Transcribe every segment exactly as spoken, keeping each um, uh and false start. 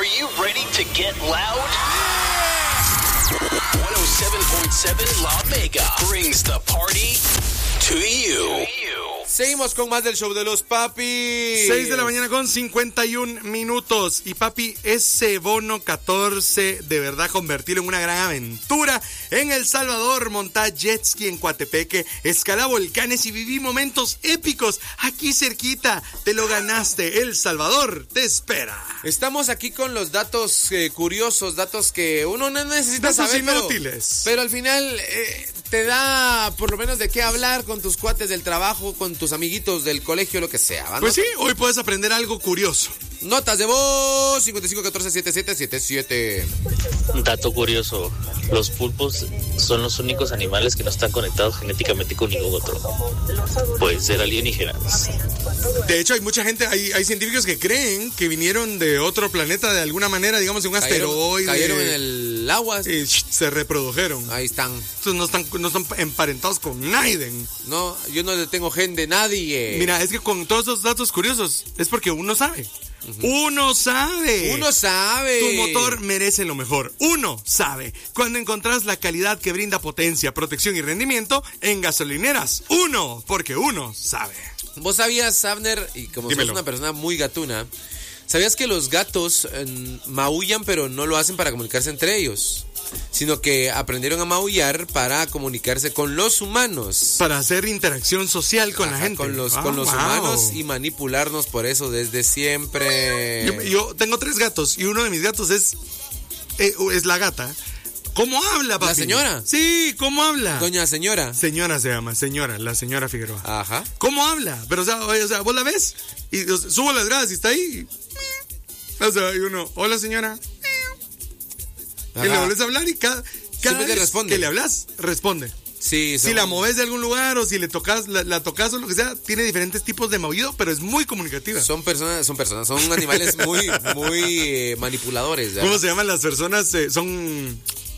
Are you ready to get loud? one oh seven point seven La Mega brings the party to you. Seguimos con más del show de los papis. seis de la mañana con cincuenta y un minutos. Y papi, ese bono catorce, de verdad convertirlo en una gran aventura. En El Salvador, montá jet ski en Coatepeque, escala volcanes y viví momentos épicos aquí cerquita. Te lo ganaste. El Salvador te espera. Estamos aquí con los datos eh, curiosos, datos que uno no necesita datos saber. inútiles. Pero, pero al final eh, te da por lo menos de qué hablar con tus cuates del trabajo, con tus amiguitos del colegio, lo que sea. ¿Va? Pues sí, hoy puedes aprender algo curioso. Notas de voz cincuenta y cinco catorce setenta y siete setenta y siete. Dato curioso, los pulpos son los únicos animales que no están conectados genéticamente con ningún otro. Pueden ser alienígenas. De hecho, hay mucha gente, hay, hay científicos que creen que vinieron de otro planeta de alguna manera, digamos, de un Cayeron, asteroide. cayeron en el agua. Y sh, se reprodujeron. Ahí están. Entonces no están, no están emparentados con Naiden. No, yo no le tengo gen de nadie. Mira, es que con todos esos datos curiosos es porque uno sabe. Uh-huh. Uno sabe. Uno sabe. Tu motor merece lo mejor. Uno sabe. Cuando encontrás la calidad que brinda potencia, protección y rendimiento en gasolineras. Uno, porque uno sabe. Vos sabías, Abner, y como Dímelo. sos una persona muy gatuna, ¿sabías que los gatos eh, maullan pero no lo hacen para comunicarse entre ellos? Sino que aprendieron a maullar para comunicarse con los humanos. Para hacer interacción social con Ajá, la gente. Con los, oh, con los wow. humanos y manipularnos por eso desde siempre. Yo, yo tengo tres gatos y uno de mis gatos es, eh, es la gata. ¿Cómo habla, papi? ¿La señora? Sí, ¿cómo habla? Doña señora. Señora se llama, señora, la señora Figueroa. Ajá. ¿Cómo habla? Pero, o sea, oye, o sea, vos la ves y o sea, subo las gradas y está ahí. O sea, y uno, hola señora. Ajá. Y le volvés a hablar y cada, cada Siempre te vez responde. que le hablas, responde. Sí, son... Si la moves de algún lugar o si le tocas, la, la tocas o lo que sea, tiene diferentes tipos de maullido, pero es muy comunicativa. Son personas, son personas, son animales muy, muy eh, manipuladores. ¿Verdad? ¿Cómo se llaman las personas? Eh, son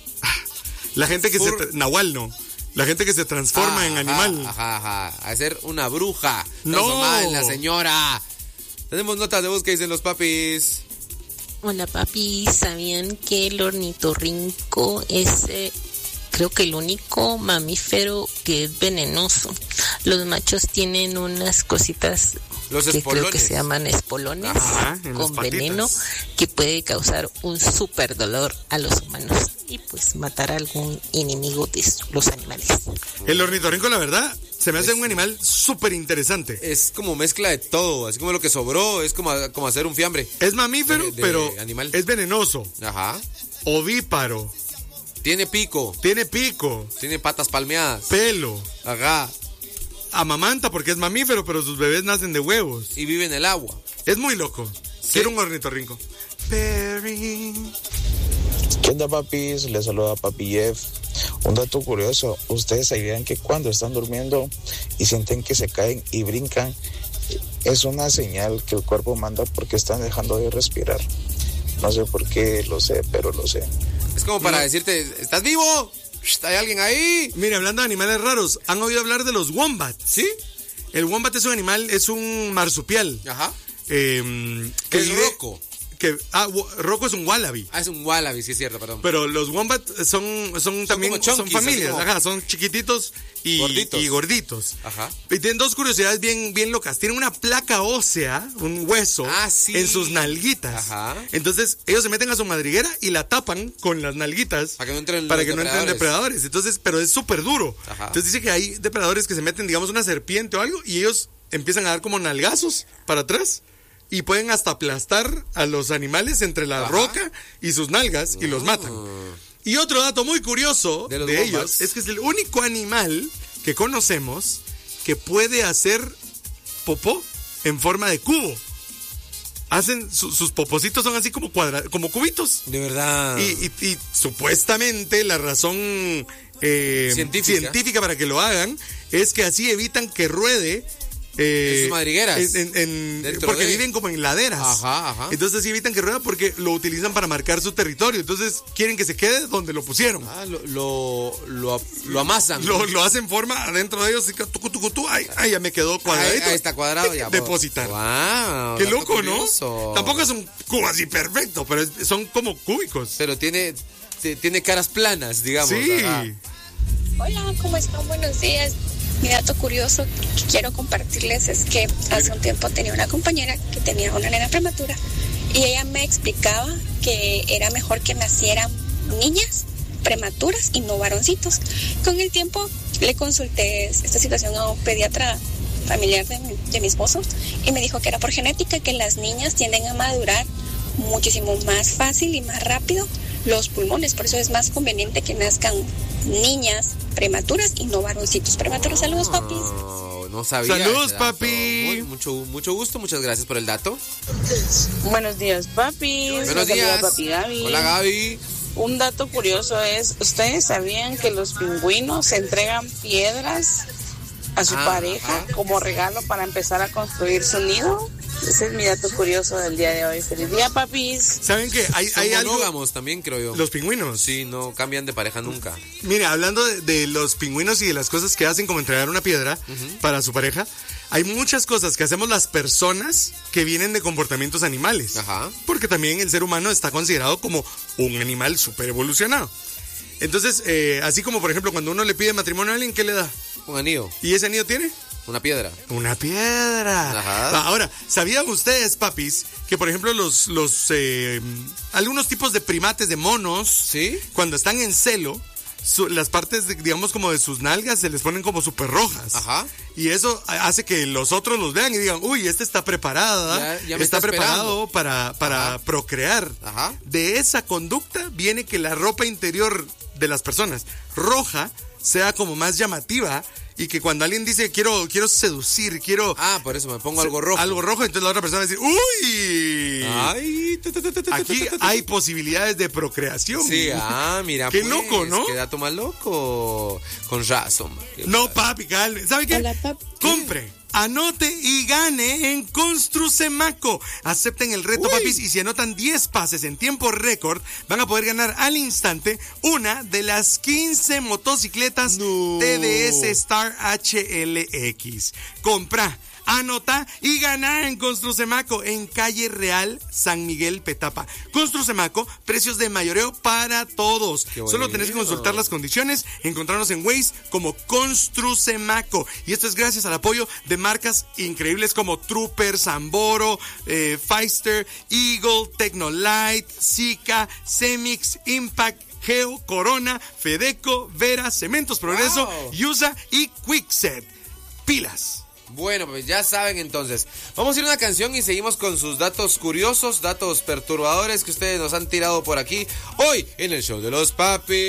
la gente que Fur... se Nahual, no. La gente que se transforma ah, en ajá, animal. Ajá, ajá. A ser una bruja. No. Transformada en la señora. Tenemos notas de voz que dicen los papis. Hola papi, ¿sabían que el ornitorrinco es eh, creo que el único mamífero que es venenoso? Los machos tienen unas cositas Los que espolones. creo que se llaman espolones. Ajá, en las con patitas. veneno que puede causar un súper dolor a los humanos y pues matar a algún enemigo de los animales. El ornitorrinco, la verdad, se me hace un animal súper interesante. Es como mezcla de todo, así como lo que sobró, es como, como hacer un fiambre. Es mamífero, De- de pero animal. es venenoso. Ajá. Ovíparo. Tiene pico, Tiene pico, tiene patas palmeadas. pelo. Ajá. Amamanta porque es mamífero, pero sus bebés nacen de huevos. Y vive en el agua. Es muy loco. Quiero un ornitorrinco. Perry. ¿Qué onda, papis? Les saluda Papi Jeff. Un dato curioso, ustedes sabían que cuando están durmiendo y sienten que se caen y brincan, es una señal que el cuerpo manda porque están dejando de respirar. No sé por qué lo sé, pero lo sé. Es como para No. decirte, ¿estás vivo? ¿Hay alguien ahí? Mire, hablando de animales raros, ¿han oído hablar de los wombats? ¿Sí? El wombat es un animal, es un marsupial. Ajá. Eh, que Es vive- roco. Que, ah, wo- roco es un wallaby. Ah, es un wallaby, sí es cierto, perdón. Pero los wombats son, son también como son chunkies, familias, así como- ajá, son chiquititos y Gorditos. y gorditos. Ajá. Y tienen dos curiosidades bien, bien locas. Tienen una placa ósea, un hueso, Ah, sí. en sus nalguitas. Ajá. Entonces, ellos se meten a su madriguera y la tapan con las nalguitas. Para que no entren para los que no entren depredadores. depredadores. Entonces, pero es súper duro. Ajá. Entonces dice que hay depredadores que se meten, digamos, una serpiente o algo, y ellos empiezan a dar como nalgazos para atrás. Y pueden hasta aplastar a los animales entre la Ajá. roca y sus nalgas y los matan. Y otro dato muy curioso De de, los ellos wombats. es que es el único animal que conocemos que puede hacer popó en forma de cubo. Hacen su- sus popositos son así como cuadra, como cubitos. De verdad. Y, y- y supuestamente la razón eh, Científica. científica para que lo hagan es que así evitan que ruede Eh, en sus madrigueras. En, en, en, porque de... viven como en laderas. Ajá, ajá. Entonces así evitan que rueda porque lo utilizan para marcar su territorio. Entonces quieren que se quede donde lo pusieron. Ah, lo, lo, lo, lo amasan. Lo, lo hacen forma adentro de ellos. Tucu, tucu, tucu, ay, ay, ya me quedó cuadradito. Ahí, ahí está cuadrado ya. Depositar. Wow. Qué loco, curioso. ¿no? Tampoco es un cubo así perfecto, pero es, son como cúbicos. Pero tiene, tiene caras planas, digamos. Sí. Ajá. Hola, ¿cómo están? Buenos días. Mi dato curioso que quiero compartirles es que hace un tiempo tenía una compañera que tenía una nena prematura y ella me explicaba que era mejor que nacieran niñas prematuras y no varoncitos. Con el tiempo le consulté esta situación a un pediatra familiar de mi, de mi esposo y me dijo que era por genética, que las niñas tienden a madurar muchísimo más fácil y más rápido los pulmones, por eso es más conveniente que nazcan niñas prematuras y no varoncitos prematuros. Saludos, papis. No, no sabía. Saludos, papi. Muy, mucho, mucho gusto, muchas gracias por el dato. Buenos días, papi. Buenos días. Papi Gaby. Hola, Gaby. Un dato curioso es, ¿ustedes sabían que los pingüinos entregan piedras a su ah, pareja ajá. como regalo para empezar a construir su nido? Ese es mi dato curioso del día de hoy. Feliz día, papis. ¿Saben qué? Hay, Son hay algo... monógamos también, creo yo. Los pingüinos. Sí, no cambian de pareja nunca. Mire, hablando de, de los pingüinos y de las cosas que hacen como entregar una piedra uh-huh. para su pareja, hay muchas cosas que hacemos las personas que vienen de comportamientos animales. Ajá. Porque también el ser humano está considerado como un animal súper evolucionado. Entonces, eh, así como por ejemplo cuando uno le pide matrimonio a alguien, ¿qué le da? Un anillo. ¿Y ese anillo tiene? Una piedra. Una piedra. Ajá. Ahora, ¿sabían ustedes, papis, que por ejemplo los, los eh, algunos tipos de primates, de monos, ¿sí? Cuando están en celo, su, las partes, de, digamos, como de sus nalgas se les ponen como súper rojas? Ajá. Y eso hace que los otros los vean y digan, uy, este está preparada, ya, ya me está, está preparado para, para Ajá. procrear. Ajá. De esa conducta viene que la ropa interior de las personas roja sea como más llamativa. Y que cuando alguien dice, quiero quiero seducir, quiero... Ah, por eso me pongo algo rojo. Algo rojo, entonces la otra persona va a decir, ¡uy! Ay, tu, tu, tu, tu, tu, Aquí tu, tu, tu. hay posibilidades de procreación. Sí, ah, mira. Qué pues, loco, ¿no? Qué dato más loco. Con razón. No, papi, calme. ¿Sabe qué? Hola, papi. Compre, anote y gane en Construcemaco. Acepten el reto, Uy. papis, y si anotan diez pases en tiempo récord, van a poder ganar al instante una de las quince motocicletas No. T D S Star H L X. Compra, anota y gana en Construcemaco, en Calle Real, San Miguel, Petapa. Construcemaco, precios de mayoreo para todos. Qué Solo bueno. tenés que consultar las condiciones, encontrarnos en Waze como Construcemaco. Y esto es gracias al apoyo de marcas increíbles como Trooper, Samboro, eh, Feister, Eagle, Tecnolite, Zika, Semix, Impact, Geo, Corona, Fedeco, Vera, Cementos Progreso, Wow. Yusa y Quickset. Pilas. Bueno, pues ya saben entonces. Vamos a ir a una canción y seguimos con sus datos curiosos, datos perturbadores que ustedes nos han tirado por aquí hoy en el show de los papis.